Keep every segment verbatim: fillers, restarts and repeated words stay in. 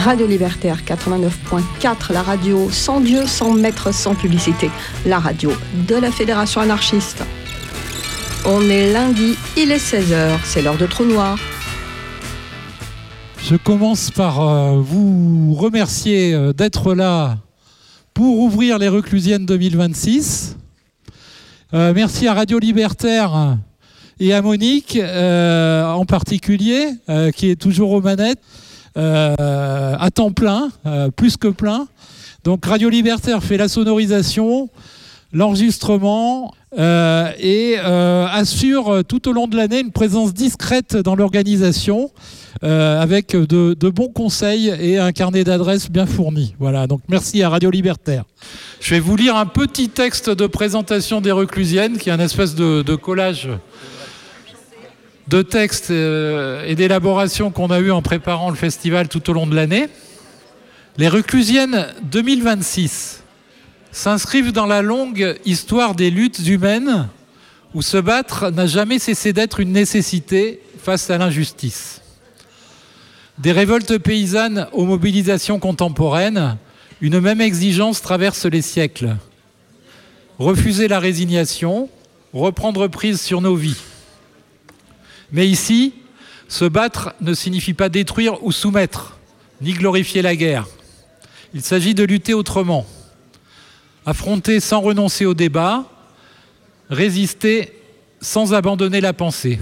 Radio Libertaire quatre-vingt-neuf point quatre, la radio sans Dieu, sans maître, sans publicité. La radio de la Fédération anarchiste. On est lundi, il est seize heures, c'est l'heure de Trou Noir. Je commence par euh, vous remercier euh, d'être là pour ouvrir les Reclusiennes deux mille vingt-six. Euh, merci à Radio Libertaire et à Monique euh, en particulier, euh, qui est toujours aux manettes, euh, à temps plein, euh, plus que plein. Donc Radio Libertaire fait la sonorisation, l'enregistrement euh, et euh, assure tout au long de l'année une présence discrète dans l'organisation euh, avec de, de bons conseils et un carnet d'adresses bien fourni. Voilà, donc merci à Radio Libertaire. Je vais vous lire un petit texte de présentation des Reclusiennes qui est un espèce de, de collage de textes euh, et d'élaboration qu'on a eu en préparant le festival tout au long de l'année. Les Reclusiennes deux mille vingt-six s'inscrivent dans la longue histoire des luttes humaines où se battre n'a jamais cessé d'être une nécessité face à l'injustice. Des révoltes paysannes aux mobilisations contemporaines, une même exigence traverse les siècles. Refuser la résignation, reprendre prise sur nos vies. Mais ici, se battre ne signifie pas détruire ou soumettre, ni glorifier la guerre. Il s'agit de lutter autrement. Affronter sans renoncer au débat, résister sans abandonner la pensée.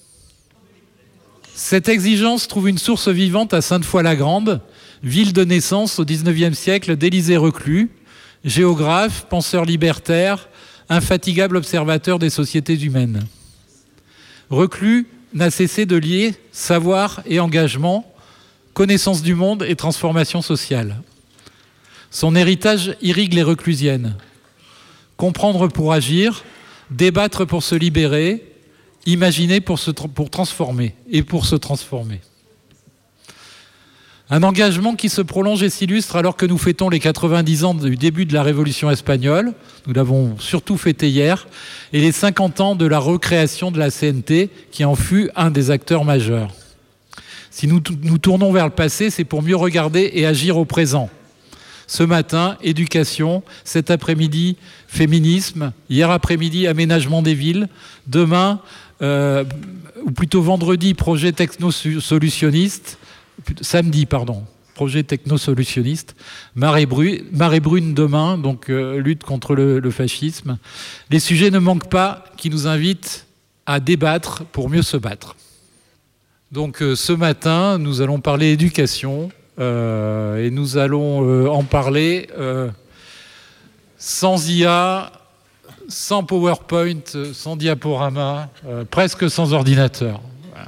Cette exigence trouve une source vivante à Sainte-Foy-la-Grande, ville de naissance au dix-neuvième siècle d'Élisée Reclus, géographe, penseur libertaire, infatigable observateur des sociétés humaines. Reclus n'a cessé de lier savoir et engagement, connaissance du monde et transformation sociale. Son héritage irrigue les Reclusiennes. Comprendre pour agir, débattre pour se libérer, imaginer pour, se tra- pour transformer et pour se transformer. Un engagement qui se prolonge et s'illustre alors que nous fêtons les quatre-vingt-dix ans du début de la Révolution espagnole, nous l'avons surtout fêté hier, et les cinquante ans de la recréation de la C N T qui en fut un des acteurs majeurs. Si nous t- nous tournons vers le passé, c'est pour mieux regarder et agir au présent. Ce matin, éducation, cet après-midi, féminisme, hier après-midi, aménagement des villes, demain, euh, ou plutôt vendredi, projet techno-solutionniste, samedi, pardon, projet techno-solutionniste, marée, bru- marée brune demain, donc euh, lutte contre le, le fascisme. Les sujets ne manquent pas qui nous invitent à débattre pour mieux se battre. Donc euh, ce matin, nous allons parler éducation. Euh, et nous allons euh, en parler euh, sans I A, sans PowerPoint, sans diaporama, euh, presque sans ordinateur. Voilà.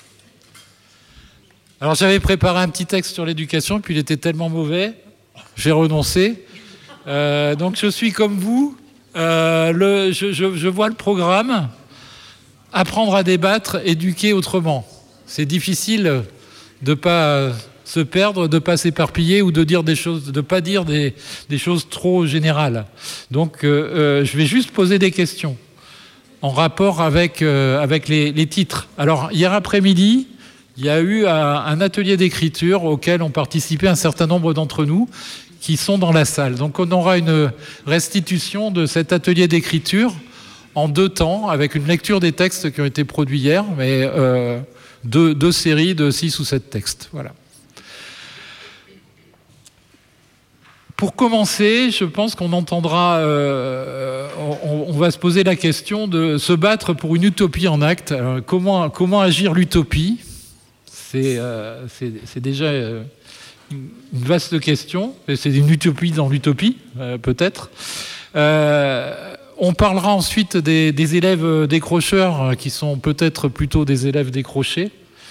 Alors j'avais préparé un petit texte sur l'éducation, puis il était tellement mauvais, j'ai renoncé. Euh, donc je suis comme vous, euh, le, je, je, je vois le programme, apprendre à débattre, éduquer autrement. C'est difficile de ne pas se perdre, de ne pas s'éparpiller ou de dire des choses, de pas dire des, des choses trop générales. Donc, euh, euh, je vais juste poser des questions en rapport avec, euh, avec les, les titres. Alors, hier après-midi, il y a eu un, un atelier d'écriture auquel ont participé un certain nombre d'entre nous qui sont dans la salle. Donc, on aura une restitution de cet atelier d'écriture en deux temps, avec une lecture des textes qui ont été produits hier, mais euh, deux, deux séries de six ou sept textes. Voilà. Pour commencer, je pense qu'on entendra, euh, on, on va se poser la question de se battre pour une utopie en acte. Alors, comment, comment agir l'utopie ? C'est, euh, c'est, c'est déjà euh, une vaste question. C'est une utopie dans l'utopie, euh, peut-être. Euh, on parlera ensuite des, des élèves décrocheurs qui sont peut-être plutôt des élèves décrochés.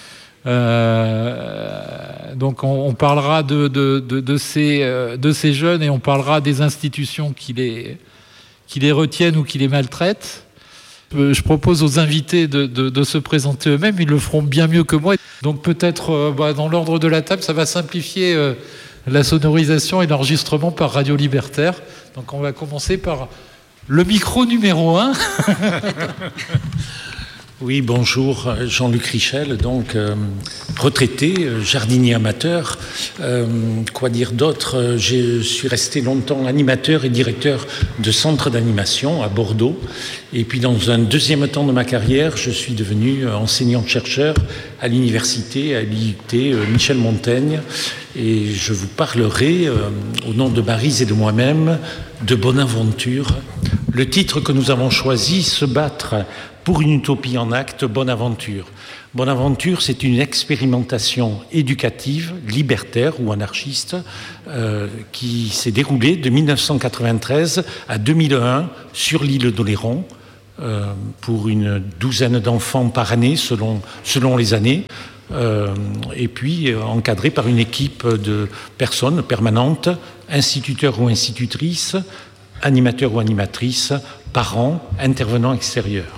Euh, donc on, on parlera de, de, de, de, ces, de ces jeunes et on parlera des institutions qui les, qui les retiennent ou qui les maltraitent. Je propose aux invités de, de, de se présenter eux-mêmes, ils le feront bien mieux que moi. Donc peut-être euh, bah, dans l'ordre de la table, ça va simplifier euh, la sonorisation et l'enregistrement par Radio Libertaire. Donc on va commencer par le micro numéro un. Oui, bonjour, Jean-Luc Richel, donc euh, retraité, euh, jardinier amateur. Euh, quoi dire d'autre ? Je suis resté longtemps animateur et directeur de centre d'animation à Bordeaux. Et puis dans un deuxième temps de ma carrière, je suis devenu enseignant-chercheur à l'université, à l'I U T euh, Michel Montaigne. Et je vous parlerai, euh, au nom de Maryse et de moi-même, de Bonaventure. Le titre que nous avons choisi, Se battre pour une utopie en acte, Bonaventure. Bonaventure, c'est une expérimentation éducative, libertaire ou anarchiste, euh, qui s'est déroulée de mille neuf cent quatre-vingt-treize à deux mille un sur l'île d'Oléron, euh, pour une douzaine d'enfants par année, selon, selon les années, euh, et puis euh, encadré par une équipe de personnes permanentes, instituteurs ou institutrices, animateurs ou animatrices, parents, intervenants extérieurs.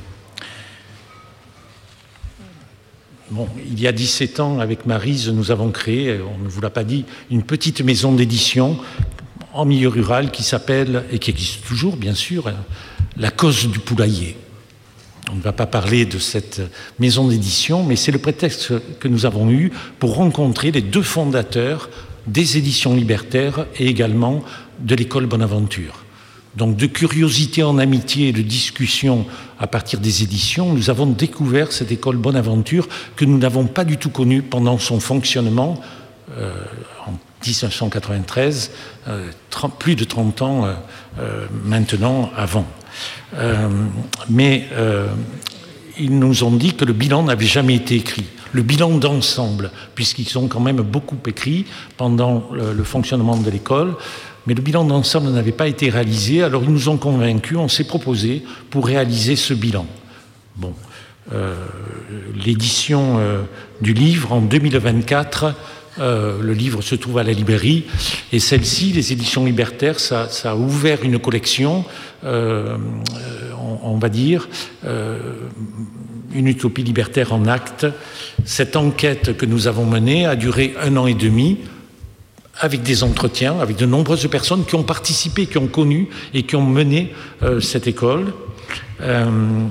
Bon, il y a dix-sept ans, avec Maryse, nous avons créé, on ne vous l'a pas dit, une petite maison d'édition en milieu rural qui s'appelle, et qui existe toujours, bien sûr, La Cause du Poulailler. On ne va pas parler de cette maison d'édition, mais c'est le prétexte que nous avons eu pour rencontrer les deux fondateurs des éditions libertaires et également de l'école Bonaventure. Donc de curiosité en amitié et de discussion à partir des éditions, nous avons découvert cette école Bonaventure que nous n'avons pas du tout connue pendant son fonctionnement euh, en dix-neuf cent quatre-vingt-treize, euh, trente, plus de trente ans euh, euh, maintenant avant. Euh, mais euh, ils nous ont dit que le bilan n'avait jamais été écrit. Le bilan d'ensemble, puisqu'ils ont quand même beaucoup écrit pendant le, le fonctionnement de l'école. Mais le bilan d'ensemble n'avait pas été réalisé, alors ils nous ont convaincus, on s'est proposé pour réaliser ce bilan. Bon, euh, l'édition euh, du livre en deux mille vingt-quatre, euh, le livre se trouve à la librairie, et celle-ci, les éditions libertaires, ça, ça a ouvert une collection, euh, on, on va dire, euh, une utopie libertaire en acte. Cette enquête que nous avons menée a duré un an et demi, avec des entretiens, avec de nombreuses personnes qui ont participé, qui ont connu et qui ont mené euh, cette école. Euh,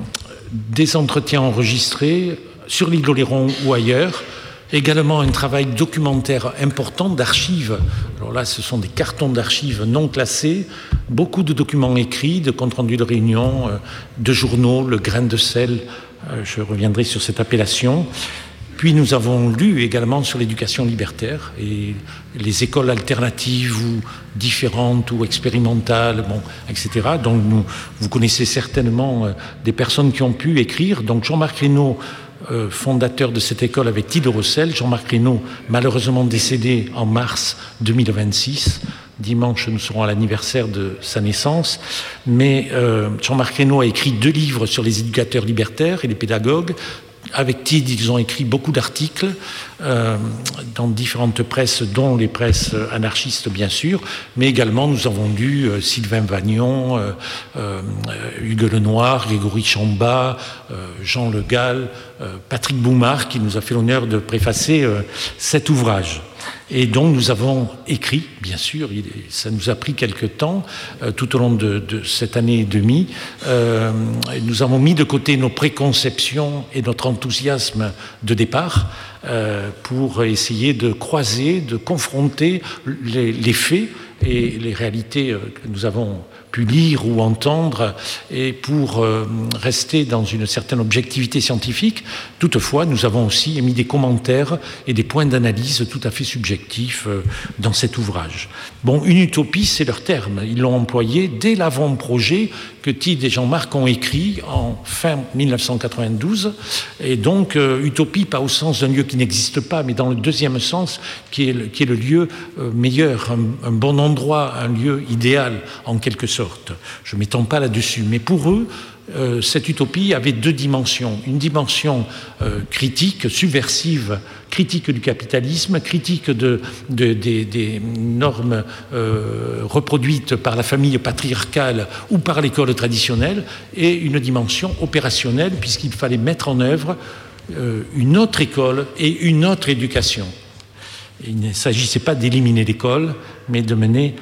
des entretiens enregistrés sur l'île d'Oléron ou ailleurs. Également un travail documentaire important d'archives. Alors là, ce sont des cartons d'archives non classés, beaucoup de documents écrits, de comptes rendus de réunions, euh, de journaux, le grain de sel, euh, je reviendrai sur cette appellation. Puis nous avons lu également sur l'éducation libertaire et les écoles alternatives ou différentes ou expérimentales, bon, et cetera. Donc nous, vous connaissez certainement euh, des personnes qui ont pu écrire. Donc Jean-Marc Reynaud, euh, fondateur de cette école avec Tide Rossel. Jean-Marc Reynaud, malheureusement décédé en mars deux mille vingt-six. Dimanche, nous serons à l'anniversaire de sa naissance. Mais euh, Jean-Marc Reynaud a écrit deux livres sur les éducateurs libertaires et les pédagogues. Avec Tide, ils ont écrit beaucoup d'articles euh, dans différentes presses, dont les presses anarchistes, bien sûr, mais également nous avons lu euh, Sylvain Vagnon, euh, euh, Hugues Lenoir, Grégory Chamba, euh, Jean Le Gall, euh, Patrick Boumard, qui nous a fait l'honneur de préfacer euh, cet ouvrage. Et donc nous avons écrit, bien sûr, il, ça nous a pris quelque temps, euh, tout au long de, de cette année et demie. Euh, nous avons mis de côté nos préconceptions et notre enthousiasme de départ euh, pour essayer de croiser, de confronter les, les faits et les réalités que nous avons pu lire ou entendre, et pour euh, rester dans une certaine objectivité scientifique. Toutefois, nous avons aussi émis des commentaires et des points d'analyse tout à fait subjectifs euh, dans cet ouvrage. Bon, une utopie, c'est leur terme. Ils l'ont employé dès l'avant-projet que Tide et Jean-Marc ont écrit en fin mille neuf cent quatre-vingt-douze. Et donc, euh, utopie, pas au sens d'un lieu qui n'existe pas, mais dans le deuxième sens, qui est le, qui est le lieu euh, meilleur, un, un bon endroit, un lieu idéal, en quelque sorte. Je ne m'étends pas là-dessus, mais pour eux, euh, cette utopie avait deux dimensions. Une dimension euh, critique, subversive, critique du capitalisme, critique de, de, de, des normes euh, reproduites par la famille patriarcale ou par l'école traditionnelle, et une dimension opérationnelle, puisqu'il fallait mettre en œuvre euh, une autre école et une autre éducation. Il ne s'agissait pas d'éliminer l'école, mais de mener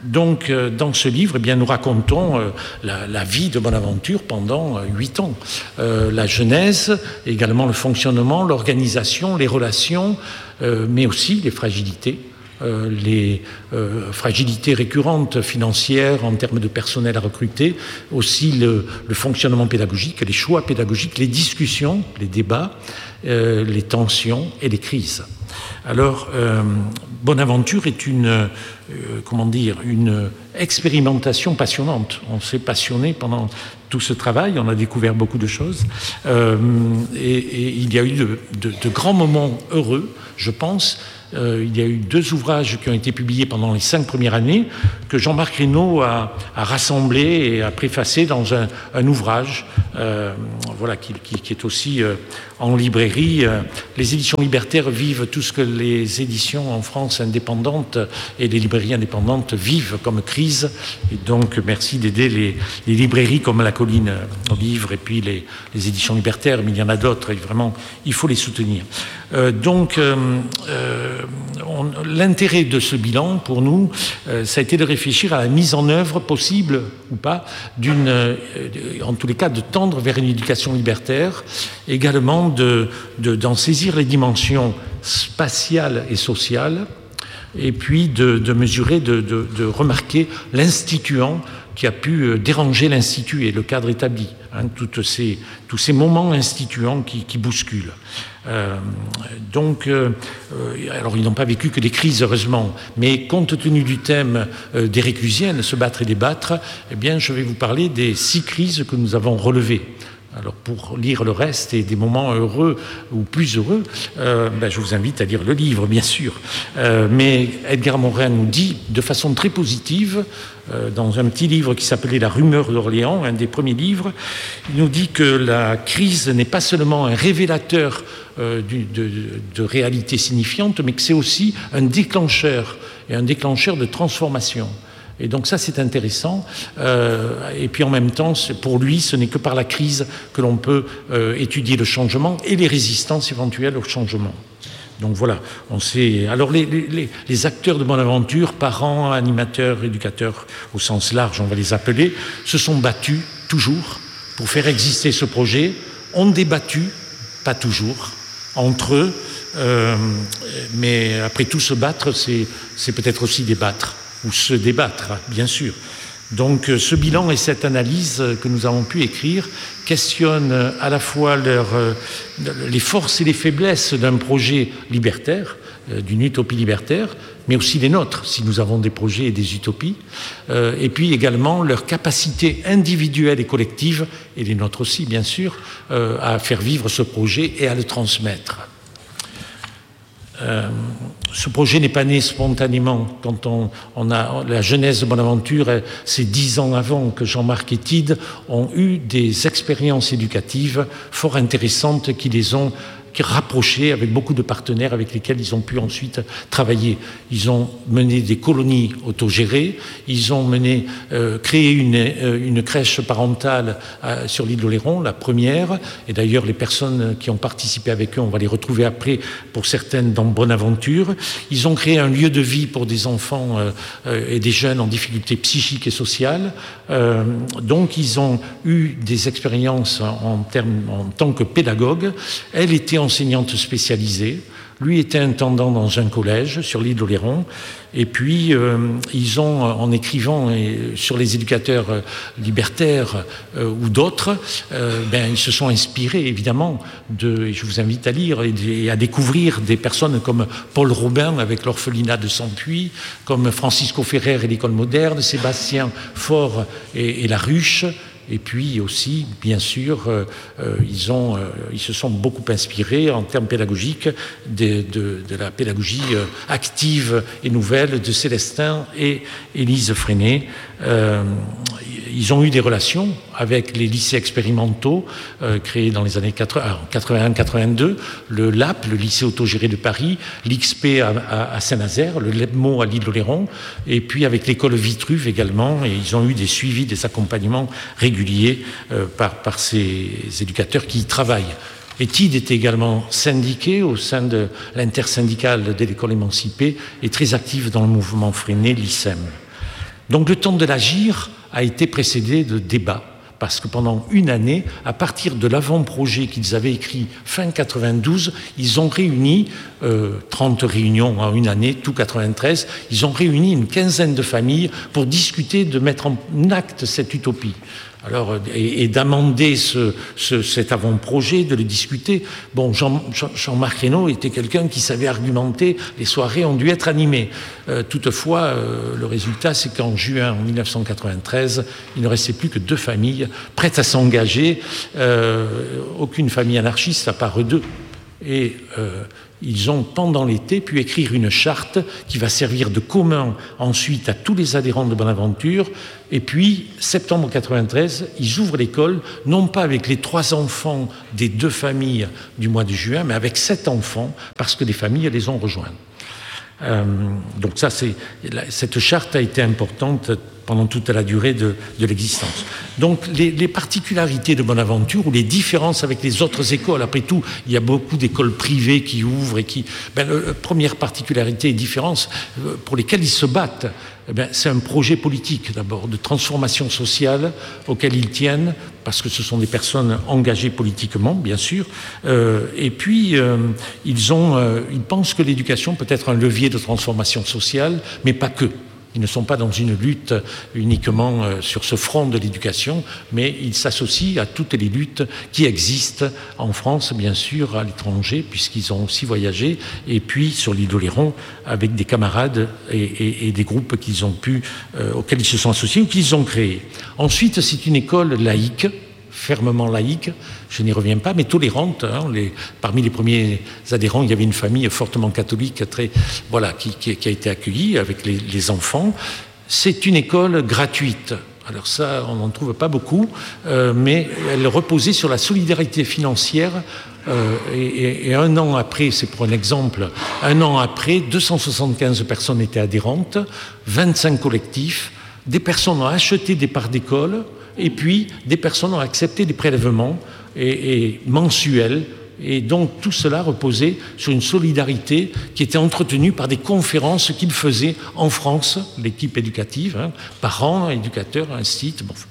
Donc, euh, dans ce livre, eh bien, nous racontons euh, la, la vie de Bonaventure pendant euh, huit ans. Euh, la genèse, également le fonctionnement, l'organisation, les relations, euh, mais aussi les fragilités. Euh, les euh, fragilités récurrentes financières en termes de personnel à recruter, aussi le, le fonctionnement pédagogique, les choix pédagogiques, les discussions, les débats, euh, les tensions et les crises. Alors, euh, Bonaventure est une, euh, comment dire, une expérimentation passionnante. On s'est passionné pendant tout ce travail, on a découvert beaucoup de choses, euh, et, et il y a eu de, de, de grands moments heureux, je pense. Euh, il y a eu deux ouvrages qui ont été publiés pendant les cinq premières années que Jean-Marc Reynaud a, a rassemblés et a préfacés dans un, un ouvrage euh, voilà, qui, qui, qui est aussi euh, en librairie. Les éditions libertaires vivent tout ce que les éditions en France indépendantes et les librairies indépendantes vivent comme crise. Et donc, merci d'aider les, les librairies comme La Colline au Livre et puis les, les éditions libertaires, mais il y en a d'autres et vraiment, il faut les soutenir. Euh, donc, euh, euh, l'intérêt de ce bilan, pour nous, euh, ça a été de réfléchir à la mise en œuvre possible ou pas d'une, euh, en tous les cas, de tendre vers une éducation libertaire, également de, de, d'en saisir les dimensions spatiales et sociales, et puis de, de mesurer, de, de, de remarquer l'instituant qui a pu déranger l'institut et le cadre établi, hein, toutes ces, tous ces moments instituants qui, qui bousculent. Euh, donc, euh, alors ils n'ont pas vécu que des crises, heureusement, mais compte tenu du thème euh, des réclusiennes, se battre et débattre, eh bien, je vais vous parler des six crises que nous avons relevées. Alors, pour lire le reste et des moments heureux ou plus heureux, euh, ben, je vous invite à lire le livre, bien sûr. Euh, mais Edgar Morin nous dit de façon très positive, euh, dans un petit livre qui s'appelait La rumeur d'Orléans, un des premiers livres, il nous dit que la crise n'est pas seulement un révélateur euh, de, de, de réalité signifiante, mais que c'est aussi un déclencheur, et un déclencheur de transformation. Et donc ça, c'est intéressant. Euh, et puis en même temps, pour lui, ce n'est que par la crise que l'on peut euh, étudier le changement et les résistances éventuelles au changement. Donc voilà, on sait. Alors les, les, les acteurs de Bonaventure, parents, animateurs, éducateurs, au sens large, on va les appeler, se sont battus toujours pour faire exister ce projet, ont débattu, pas toujours, entre eux, euh, mais après tout, se battre, c'est, c'est peut-être aussi débattre. Ou se débattre, bien sûr. Donc ce bilan et cette analyse que nous avons pu écrire questionnent à la fois leur, les forces et les faiblesses d'un projet libertaire, d'une utopie libertaire, mais aussi les nôtres, si nous avons des projets et des utopies, euh, et puis également leur capacité individuelle et collective, et les nôtres aussi, bien sûr, euh, à faire vivre ce projet et à le transmettre. Euh, ce projet n'est pas né spontanément. Quand on, on a la genèse de Bonaventure, c'est dix ans avant que Jean-Marc et Tide ont eu des expériences éducatives fort intéressantes qui les ont qui rapprochés avec beaucoup de partenaires avec lesquels ils ont pu ensuite travailler. Ils ont mené des colonies autogérées, ils ont mené, euh, créé une, euh, une crèche parentale euh, sur l'île d'Oléron, la première, et d'ailleurs les personnes qui ont participé avec eux, on va les retrouver après, pour certaines dans Bonaventure. Ils ont créé un lieu de vie pour des enfants euh, euh, et des jeunes en difficulté psychique et sociale. Euh, donc ils ont eu des expériences en, termes, en tant que pédagogues. Elle était enseignante spécialisée. Lui était intendant dans un collège sur l'île d'Oléron. Et puis, euh, ils ont, en écrivant et, sur les éducateurs euh, libertaires euh, ou d'autres, euh, ben, ils se sont inspirés, évidemment, de, et je vous invite à lire et, et à découvrir des personnes comme Paul Robin avec l'orphelinat de Sampuy, comme Francisco Ferrer et l'école moderne, Sébastien Faure et, et la Ruche. Et puis aussi, bien sûr, euh, euh, ils, ont, euh, ils se sont beaucoup inspirés en termes pédagogiques de, de, de la pédagogie euh, active et nouvelle de Célestin et Élise Freinet. Euh, ils ont eu des relations avec les lycées expérimentaux euh, créés dans les années quatre-vingt-un quatre-vingt-deux, le L A P, le lycée autogéré de Paris, l'X P à, à, à Saint-Nazaire, le L E B M O à l'île d'Oléron, et puis avec l'école Vitruve également, et ils ont eu des suivis, des accompagnements réguliers euh, par, par ces éducateurs qui y travaillent. Et Tide était également syndiqué au sein de l'intersyndicale de l'école émancipée et très active dans le mouvement Freinet, l'I C E M. Donc le temps de l'agir a été précédé de débats, parce que pendant une année, à partir de l'avant-projet qu'ils avaient écrit fin quatre-vingt-douze, ils ont réuni euh, trente réunions en une année, tout quatre-vingt-treize, ils ont réuni une quinzaine de familles pour discuter de mettre en acte cette utopie. Alors, et, et d'amender ce, ce, cet avant-projet, de le discuter. Bon, Jean, Jean, Jean-Marc Reynaud était quelqu'un qui savait argumenter, les soirées ont dû être animées. Euh, toutefois, euh, le résultat, c'est qu'en juin mille neuf cent quatre-vingt-treize, il ne restait plus que deux familles prêtes à s'engager, euh, aucune famille anarchiste à part eux deux. Et euh, ils ont, pendant l'été, pu écrire une charte qui va servir de commun ensuite à tous les adhérents de Bonaventure. Et puis, septembre quatre-vingt-treize, ils ouvrent l'école, non pas avec les trois enfants des deux familles du mois de juin, mais avec sept enfants, parce que les familles les ont rejoints. Euh, donc ça, c'est, cette charte a été importante pendant toute la durée de, de l'existence. Donc les, les particularités de Bonaventure ou les différences avec les autres écoles, après tout, il y a beaucoup d'écoles privées qui ouvrent et qui... Ben, la première particularité et différence pour lesquelles ils se battent, eh ben, c'est un projet politique d'abord, de transformation sociale auquel ils tiennent, parce que ce sont des personnes engagées politiquement, bien sûr, euh, et puis euh, ils, ont, euh, ils pensent que l'éducation peut être un levier de transformation sociale, mais pas que. Ils ne sont pas dans une lutte uniquement sur ce front de l'éducation, mais ils s'associent à toutes les luttes qui existent en France, bien sûr, à l'étranger, puisqu'ils ont aussi voyagé, et puis sur l'île d'Oléron, avec des camarades et, et, et des groupes qu'ils ont pu, euh, auxquels ils se sont associés ou qu'ils ont créés. Ensuite, c'est une école laïque, fermement laïque, je n'y reviens pas, mais tolérante. Hein, les, parmi les premiers adhérents, il y avait une famille fortement catholique, très, voilà, qui, qui, qui a été accueillie avec les, les enfants. C'est une école gratuite. Alors ça, on n'en trouve pas beaucoup, euh, mais elle reposait sur la solidarité financière. Euh, et, et un an après, c'est pour un exemple, un an après, deux cent soixante-quinze personnes étaient adhérentes, vingt-cinq collectifs, des personnes ont acheté des parts d'école, et puis des personnes ont accepté des prélèvements et, et mensuels. Et donc tout cela reposait sur une solidarité qui était entretenue par des conférences qu'ils faisaient en France, l'équipe éducative, hein, parents, éducateurs, instituts. Bon.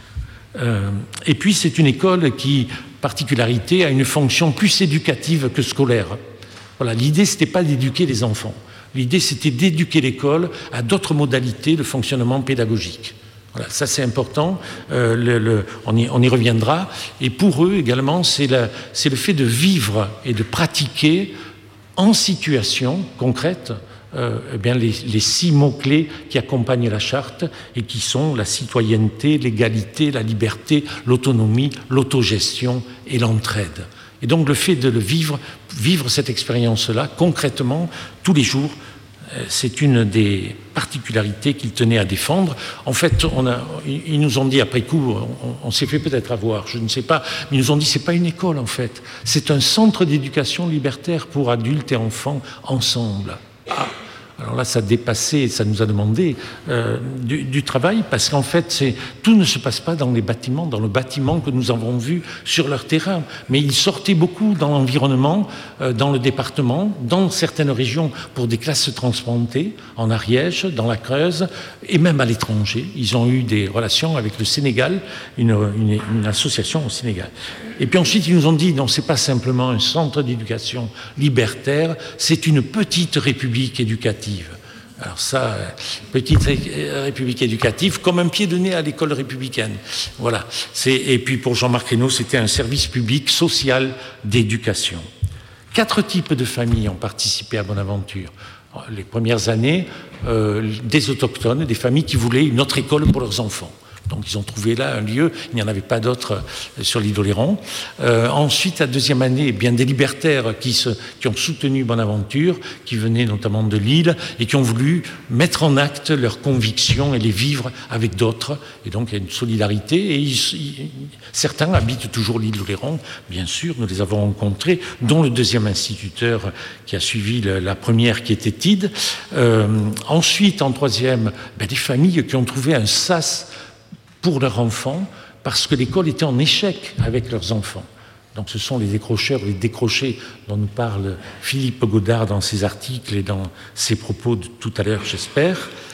Euh, et puis c'est une école qui, particularité, a une fonction plus éducative que scolaire. Voilà, l'idée, c'était pas d'éduquer les enfants. L'idée, c'était d'éduquer l'école à d'autres modalités de fonctionnement pédagogique. Voilà, ça c'est important, euh, le, le, on, y, on y reviendra. Et pour eux également, c'est, la, c'est le fait de vivre et de pratiquer en situation concrète euh, eh bien les, les six mots-clés qui accompagnent la charte et qui sont la citoyenneté, l'égalité, la liberté, l'autonomie, l'autogestion et l'entraide. Et donc le fait de le vivre, vivre cette expérience-là concrètement tous les jours, c'est une des particularités qu'ils tenaient à défendre. En fait, on a, ils nous ont dit après coup, on, on s'est fait peut-être avoir, je ne sais pas, mais ils nous ont dit c'est pas une école en fait, c'est un centre d'éducation libertaire pour adultes et enfants ensemble. Ah. Alors là, ça dépassait, ça nous a demandé euh, du, du travail, parce qu'en fait, c'est, tout ne se passe pas dans les bâtiments, dans le bâtiment que nous avons vu sur leur terrain. Mais ils sortaient beaucoup dans l'environnement, euh, dans le département, dans certaines régions pour des classes transplantées, en Ariège, dans la Creuse, et même à l'étranger. Ils ont eu des relations avec le Sénégal, une, une, une association au Sénégal. Et puis ensuite, ils nous ont dit, non, c'est pas simplement un centre d'éducation libertaire, c'est une petite république éducative. Alors ça, petite république éducative, comme un pied de nez à l'école républicaine. Voilà. C'est, et puis pour Jean-Marc Reynaud, c'était un service public social d'éducation. Quatre types de familles ont participé à Bonaventure. Les premières années, euh, des autochtones, des familles qui voulaient une autre école pour leurs enfants. Donc ils ont trouvé là un lieu, il n'y en avait pas d'autre sur l'île d'Oléron. Euh, ensuite, la deuxième année, eh bien, des libertaires qui, se, qui ont soutenu Bonaventure, qui venaient notamment de l'île, et qui ont voulu mettre en acte leurs convictions et les vivre avec d'autres. Et donc il y a une solidarité, et ils, ils, certains habitent toujours l'île d'Oléron, bien sûr, nous les avons rencontrés, dont le deuxième instituteur qui a suivi le, la première qui était Tide. Euh, ensuite, en troisième, ben, des familles qui ont trouvé un sas pour leurs enfants, parce que l'école était en échec avec leurs enfants. Donc ce sont les décrocheurs, les décrochés dont nous parle Philippe Godard dans ses articles et dans ses propos de tout à l'heure, j'espère.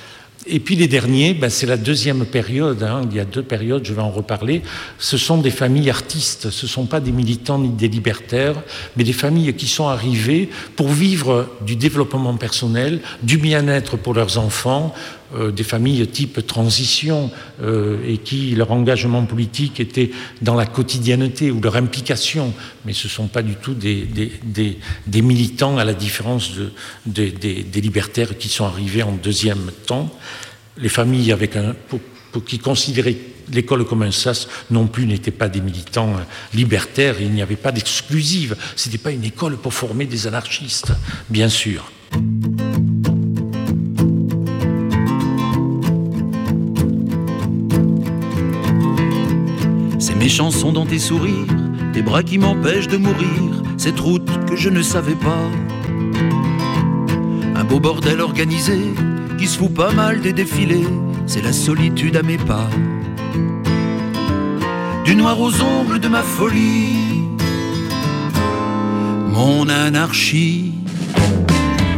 Et puis les derniers, ben c'est la deuxième période, hein. Il y a deux périodes, je vais en reparler. Ce sont des familles artistes, ce ne sont pas des militants ni des libertaires, mais des familles qui sont arrivées pour vivre du développement personnel, du bien-être pour leurs enfants, euh, des familles type transition, euh, et qui, leur engagement politique était dans la quotidienneté ou leur implication, mais ce ne sont pas du tout des, des, des, des militants, à la différence de, de, des, des libertaires qui sont arrivés en deuxième temps. Les familles avec un, pour, pour qui considéraient l'école comme un sas non plus n'étaient pas des militants libertaires, il n'y avait pas d'exclusive, ce n'était pas une école pour former des anarchistes, bien sûr. Ces mes chansons dans tes sourires, tes bras qui m'empêchent de mourir, cette route que je ne savais pas, un beau bordel organisé qui se fout pas mal des défilés, c'est la solitude à mes pas. Du noir aux ongles de ma folie, mon anarchie